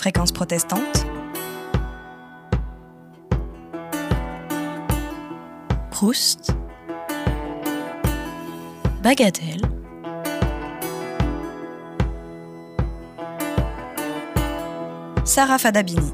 Fréquences protestantes. Proust. Bagatelle. Sarah Fadabini.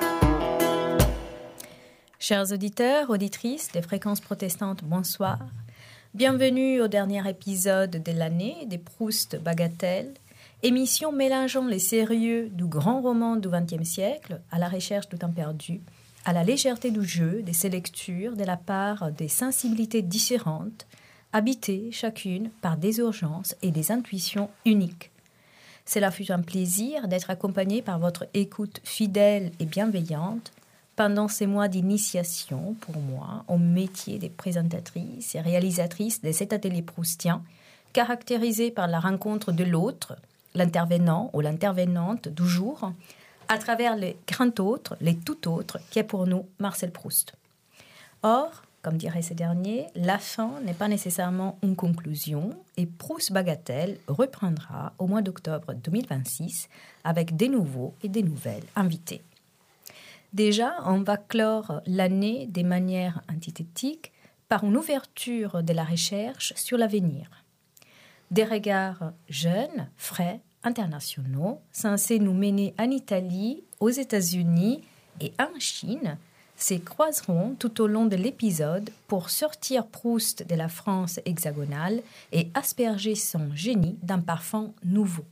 Chers auditeurs, auditrices des Fréquences protestantes, bonsoir. Bienvenue au dernier épisode de l'année des Proust Bagatelle, émission mélangeant les sérieux du grand roman du XXe siècle à la recherche du temps perdu, à la légèreté du jeu, de ses lectures de la part des sensibilités différentes, habitées chacune par des urgences et des intuitions uniques. Cela fut un plaisir d'être accompagné par votre écoute fidèle et bienveillante pendant ces mois d'initiation pour moi au métier des présentatrices et réalisatrices de cet atelier proustien, caractérisé par la rencontre de l'autre, l'intervenant ou l'intervenante du jour, à travers les grand autres, les tout autres, qui est pour nous Marcel Proust. Or, comme dirait ce dernier, la fin n'est pas nécessairement une conclusion et Proust Bagatelle reprendra au mois d'octobre 2026 avec des nouveaux et des nouvelles invités. Déjà, on va clore l'année de manière antithétique par une ouverture de la recherche sur l'avenir. Des regards jeunes, frais, internationaux, censés nous mener en Italie, aux États-Unis et en Chine, se croiseront tout au long de l'épisode pour sortir Proust de la France hexagonale et asperger son génie d'un parfum nouveau.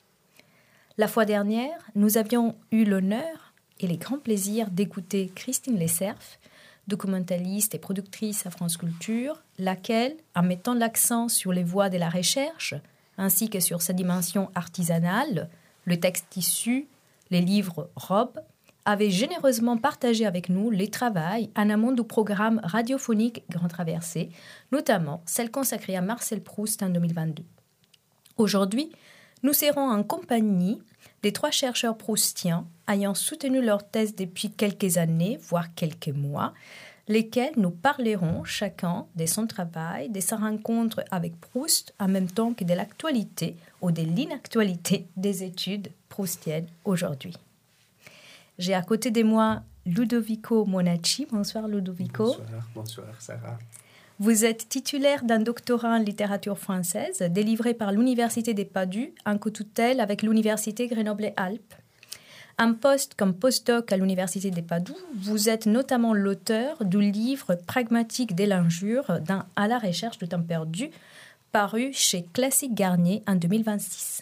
La fois dernière, nous avions eu l'honneur et le grand plaisir d'écouter Christine Lesserf, documentaliste et productrice à France Culture, laquelle, en mettant l'accent sur les voies de la recherche, ainsi que sur sa dimension artisanale, le texte issu, les livres robes, avait généreusement partagé avec nous les travaux en amont du programme radiophonique Grand Traversée, notamment celle consacrée à Marcel Proust en 2022. Aujourd'hui, nous serons en compagnie des 3 chercheurs proustiens ayant soutenu leur thèse depuis quelques années, voire quelques mois, lesquels nous parleront chacun de son travail, de sa rencontre avec Proust, en même temps que de l'actualité ou de l'inactualité des études proustiennes aujourd'hui. J'ai à côté de moi Ludovico Monacci. Bonsoir Ludovico. Bonsoir Sarah. Vous êtes titulaire d'un doctorat en littérature française délivré par l'Université de Padoue en co-tutelle avec l'Université Grenoble-Alpes. En poste comme postdoc à l'Université de Padoue, vous êtes notamment l'auteur du livre Pragmatique de l'injure à la recherche du temps perdu, paru chez Classique Garnier en 2026.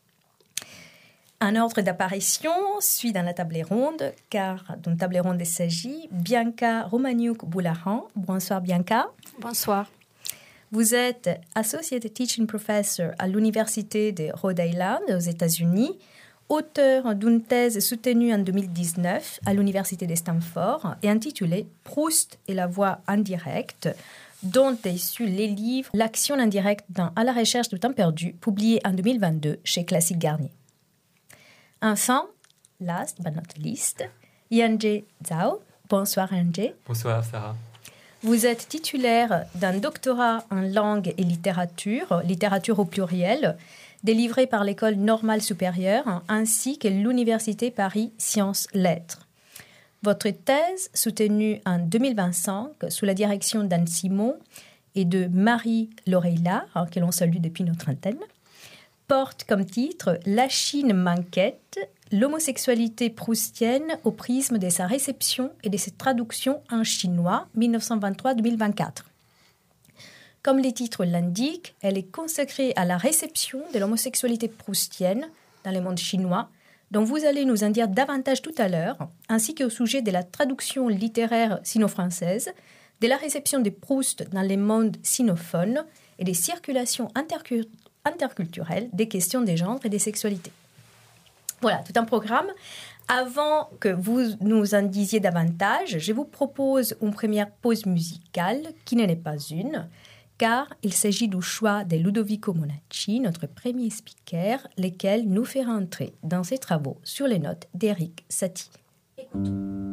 Un ordre d'apparition suit dans la table ronde, car dans la table ronde il s'agit Bianca Romaniuk-Boulahan. Bonsoir Bianca. Bonsoir. Vous êtes Associate Teaching Professor à l'Université de Rhode Island aux États-Unis, auteur d'une thèse soutenue en 2019 à l'Université de Stanford et intitulée « Proust et la voix indirecte », dont est issu les livres « L'action indirecte à la recherche du temps perdu », publié en 2022 chez Classique Garnier. Enfin, last but not least, Yanje Zhao. Bonsoir Yanje. Bonsoir Sarah. Vous êtes titulaire d'un doctorat en langue et littérature au pluriel, délivré par l'École normale supérieure ainsi que l'Université Paris Sciences Lettres. Votre thèse, soutenue en 2025 sous la direction d'Anne Simon et de Marie Loreilla, que l'on salue depuis notre antenne, porte comme titre « La Chine m'inquiète, l'homosexualité proustienne au prisme de sa réception et de ses traductions en chinois 1923-2024 ». Comme le titre l'indique, elle est consacrée à la réception de l'homosexualité proustienne dans le monde chinois, dont vous allez nous en dire davantage tout à l'heure, ainsi qu'au sujet de la traduction littéraire sino-française, de la réception de Proust dans les mondes sinophones et des circulations interculturelles des questions des genres et des sexualités. Voilà, tout un programme. Avant que vous nous en disiez davantage, je vous propose une première pause musicale, qui n'en est pas une, car il s'agit du choix de Ludovico Monacci, notre premier speaker, lequel nous fera entrer dans ses travaux sur les notes d'Éric Satie. Écoutons.